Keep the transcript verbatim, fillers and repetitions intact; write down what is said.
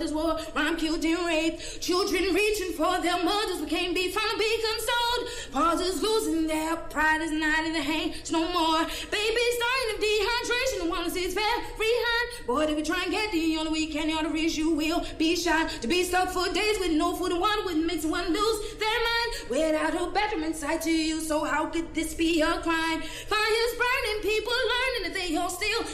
this war, rhyme killed and raped. Children reaching for their mothers but can't be found to be consoled. Fathers losing their pride is not in the hands no more. Babies dying of dehydration, the one is very hot. Boy, if you try and get the only weekend you ought to reach, you will be shot. To be stuck for days with no food and water wouldn't make someone lose their mind. Without a bathroom inside to you, so how could this be a crime? Fires burning, people learning that they all still